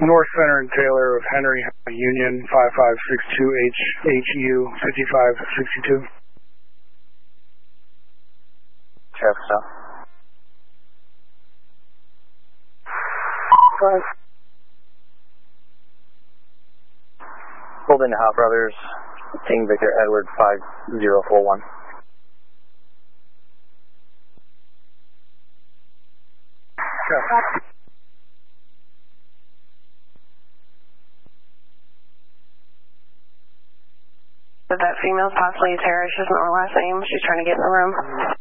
North Center and Taylor of Henry Union 5562HU 5562. Traffic stop. Pulled into Hot Brothers, King Victor Edward 5041. That female's possibly a terrorist, doesn't know her last name. She's trying to get in the room.